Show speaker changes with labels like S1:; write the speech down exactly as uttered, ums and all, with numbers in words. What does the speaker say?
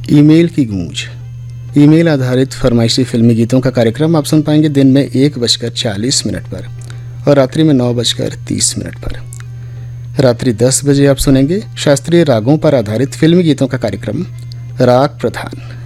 S1: Email की गूंज। Email आधारित फरमाइशी फिल्मी गीतों का कार्यक्रम आप सुन पाएंगे दिन में एक बजकर चालीस मिनट पर और रात्रि में नौ बजकर तीस मिनट पर। रात्रि दस बजे आप सुनेंगे शास्त्रीय रागों पर आधारित फिल्मी गीतों का कार्यक्रम राग प्रधान।